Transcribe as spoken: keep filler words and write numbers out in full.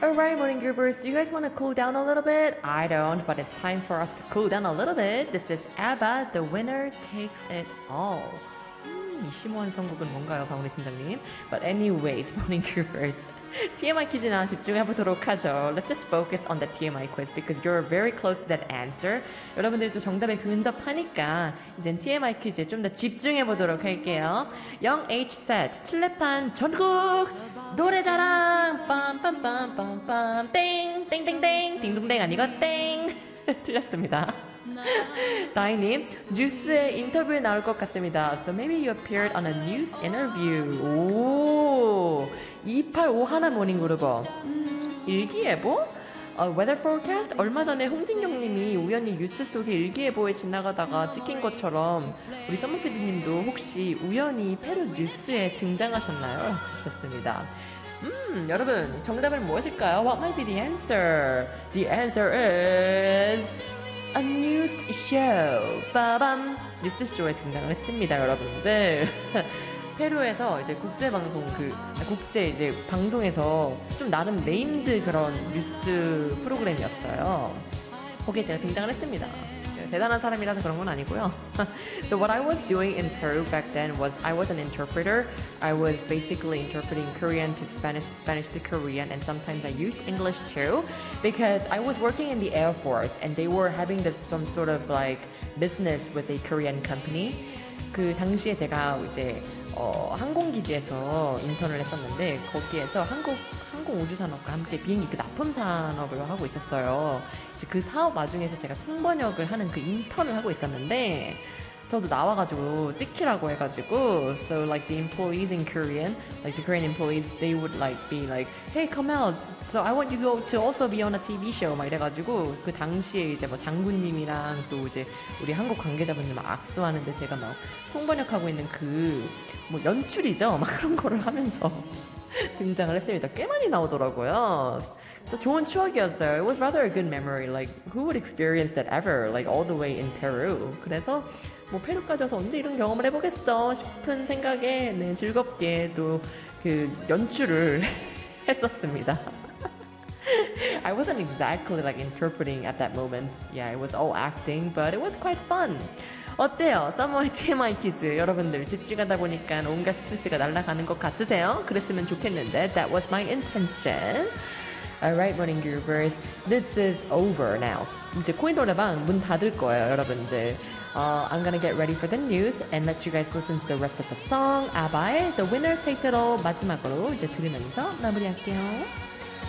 Alright, morning groovers, do you guys want to cool down a little bit? I don't, but it's time for us to cool down a little bit. This is ABBA, The Winner Takes It All. 음, 이 심오한 선곡은 뭔가요, 방울이 팀장님? But anyways, morning groovers. 티엠아이 퀴즈나 집중해보도록 하죠. Let's just focus on the 티엠아이 quiz because you're very close to that answer. 여러분들이 또 정답에 근접하니까 이젠 티엠아이 퀴즈에 좀 더 집중해보도록 할게요. 영 에이치 셋 칠레판 전국 노래자랑 빰빰빰빰빰 땡 땡땡땡 딩동댕 아니고 땡 틀렸습니다. 다이님, 뉴스에 인터뷰에 나올 것 같습니다. So maybe you appeared on a news interview. 오, 이팔오일 모닝 그루버. 음, 일기예보? 어, weather forecast? 얼마 전에 홍진경님이 우연히 뉴스 속에 일기예보에 지나가다가 찍힌 것처럼 우리 썸머피디님도 혹시 우연히 페루 뉴스에 등장하셨나요? 하셨습니다. 음, 여러분, 정답은 무엇일까요? What might be the answer? The answer is a news show. 빠밤. 뉴스쇼에 등장을 했습니다, 여러분들. 페루에서 이제 국제방송, 그, 국제 이제 방송에서 좀 나름 네임드 그런 뉴스 프로그램이었어요. 거기에 제가 등장을 했습니다. 대단한 사람이라서 그런 건 아니고요. So what I was doing in Peru back then was I was an interpreter. I was basically interpreting Korean to Spanish, Spanish to Korean, and sometimes I used English too because I was working in the Air Force and they were having this some sort of like business with a Korean company. 그 당시에 제가 이제 어, 항공기지에서 인턴을 했었는데 거기에서 한국 항공우주산업과 함께 비행기 그 납품 산업을 하고 있었어요. 이제 그 사업 와중에서 제가 통번역을 하는 그 인턴을 하고 있었는데 저도 나와가지고 찍히라고 해가지고 so like the employees in Korean, like the Korean employees, they would like be like, hey, come out. So I want you to also be on a 티비 show. 막 이래가지고 그 당시에 이제 뭐 장군님이랑 또 이제 우리 한국 관계자분들 막 악수하는데 제가 막 통번역하고 있는 그 뭐 연출이죠. 막 그런 거를 하면서 등장을 했습니다. 꽤 많이 나오더라고요. 또 좋은 추억이었어요. It was rather a good memory. Like who would experience that ever? Like all the way in Peru. 그래서 뭐 페루까지 와서 언제 이런 경험을 해보겠어 싶은 생각에 네, 즐겁게 또 그 연출을 했었습니다. I wasn't exactly like interpreting at that moment. Yeah, it was all acting, but it was quite fun. 어때요? 서머의 티엠아이 퀴즈 여러분들 집중하다 보니까 온갖 스트레스가 날아가는 것 같으세요? 그랬으면 좋겠는데 That was my intention. Alright, morning groovers. This is over now. 이제 코인 노래방 문 닫을 거예요, 여러분들. Uh, I'm gonna get ready for the news and let you guys listen to the rest of the song. 아바의 The Winner Takes It All 마지막으로 이제 들으면서 마무리할게요.